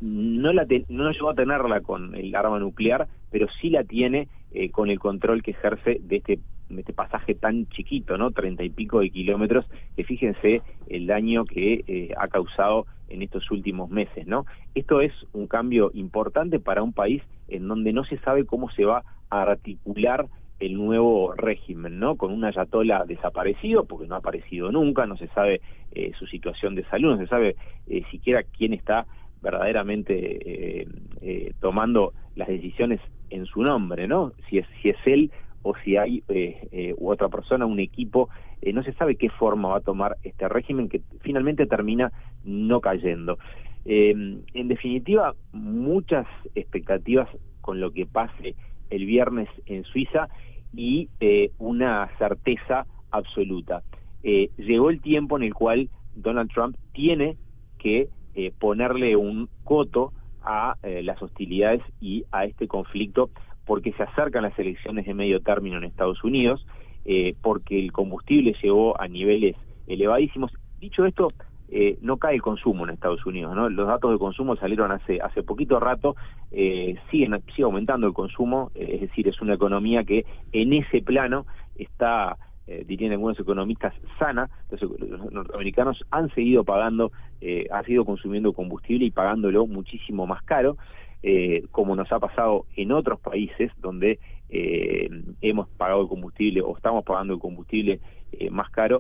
no llegó a tenerla con el arma nuclear, pero sí la tiene con el control que ejerce de este pasaje tan chiquito, ¿no? 30 y pico de kilómetros, que fíjense el daño que ha causado en estos últimos meses, ¿no? Esto es un cambio importante para un país en donde no se sabe cómo se va a articular el nuevo régimen, ¿no? Con un ayatolá desaparecido, porque no ha aparecido nunca, no se sabe su situación de salud, no se sabe siquiera quién está verdaderamente tomando las decisiones en su nombre, ¿no? Si es él o si hay u otra persona, un equipo, no se sabe qué forma va a tomar este régimen que finalmente termina no cayendo. En definitiva, muchas expectativas con lo que pase el viernes en Suiza y una certeza absoluta. Llegó el tiempo en el cual Donald Trump tiene que ponerle un coto a las hostilidades y a este conflicto, porque se acercan las elecciones de medio término en Estados Unidos, porque el combustible llegó a niveles elevadísimos. Dicho esto, no cae el consumo en Estados Unidos, ¿no? Los datos de consumo salieron hace poquito rato, sigue aumentando el consumo, es decir, es una economía que en ese plano está, dirían algunos economistas, sana. Los norteamericanos han seguido pagando, han seguido consumiendo combustible y pagándolo muchísimo más caro, como nos ha pasado en otros países donde hemos pagado el combustible o estamos pagando el combustible más caro,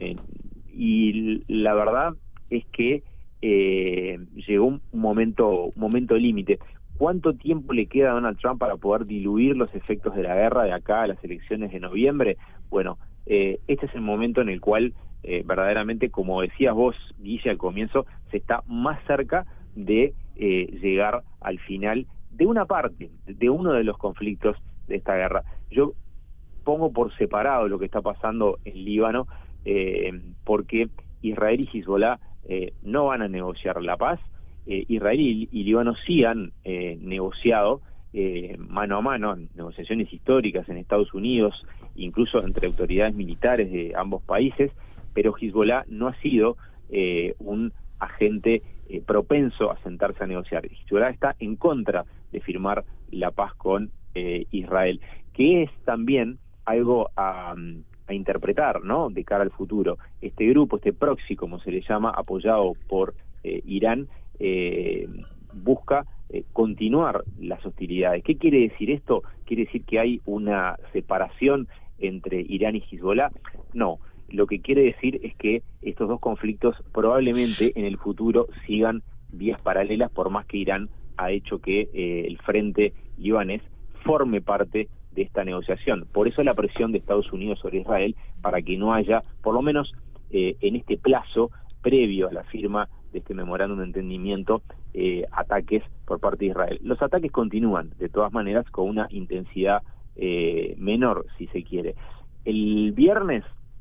y la verdad es que llegó un momento límite. ¿Cuánto tiempo le queda a Donald Trump para poder diluir los efectos de la guerra de acá a las elecciones de noviembre? Bueno, este es el momento en el cual verdaderamente, como decías vos, Guille, al comienzo, se está más cerca de llegar al final de una parte, de uno de los conflictos de esta guerra. Yo pongo por separado lo que está pasando en Líbano, porque Israel y Hezbolá no van a negociar la paz. Israel y Líbano sí han negociado mano a mano, negociaciones históricas en Estados Unidos, incluso entre autoridades militares de ambos países, pero Hezbolá no ha sido un agente propenso a sentarse a negociar. Hezbolá está en contra de firmar la paz con Israel, que es también algo a interpretar, ¿no?, de cara al futuro. Este grupo, este proxy, como se le llama, apoyado por Irán, busca continuar las hostilidades. ¿Qué quiere decir esto? ¿Quiere decir que hay una separación entre Irán y Hezbolá? No. Lo que quiere decir es que estos dos conflictos probablemente en el futuro sigan vías paralelas, por más que Irán ha hecho que el frente libanés forme parte de esta negociación. Por eso la presión de Estados Unidos sobre Israel, para que no haya, por lo menos en este plazo previo a la firma de este memorándum de entendimiento, ataques por parte de Israel. Los ataques continúan, de todas maneras, con una intensidad menor, si se quiere. El viernes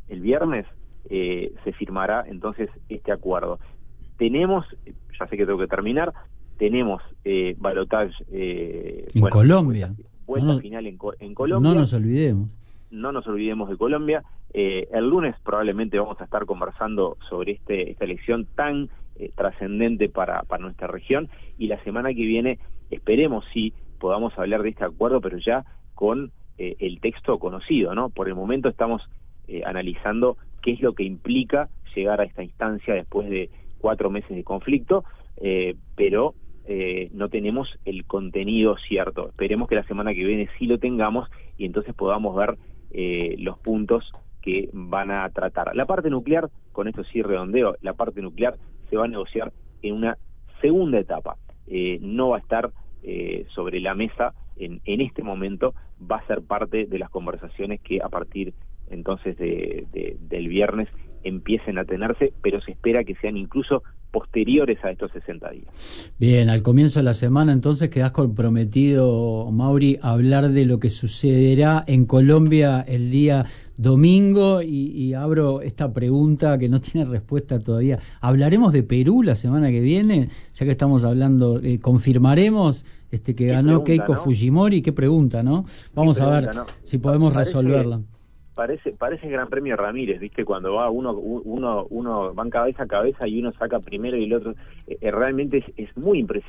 se firmará entonces este acuerdo. Tenemos, ya sé que tengo que terminar, tenemos balotaje en Colombia. Vuelta final en Colombia. No nos olvidemos. No nos olvidemos de Colombia. El lunes probablemente vamos a estar conversando sobre esta elección tan trascendente para nuestra región, y la semana que viene esperemos sí podamos hablar de este acuerdo, pero ya con el texto conocido, ¿no? Por el momento estamos analizando qué es lo que implica llegar a esta instancia después de 4 meses de conflicto, pero no tenemos el contenido cierto. Esperemos que la semana que viene sí lo tengamos y entonces podamos ver los puntos que van a tratar. La parte nuclear, con esto sí redondeo, la parte nuclear se va a negociar en una segunda etapa. No va a estar sobre la mesa en este momento, va a ser parte de las conversaciones que a partir entonces del viernes empiecen a tenerse, pero se espera que sean incluso posteriores a estos 60 días. Bien, al comienzo de la semana entonces quedás comprometido, Mauri, a hablar de lo que sucederá en Colombia el día domingo, y abro esta pregunta que no tiene respuesta todavía. ¿Hablaremos de Perú la semana que viene? Ya que estamos hablando, ¿confirmaremos que ganó Keiko Fujimori? Qué pregunta, ¿no? Vamos a ver si podemos resolverla. Parece el Gran Premio Ramírez, ¿viste? Cuando va uno van cabeza a cabeza y uno saca primero y el otro. Realmente es muy impresionante.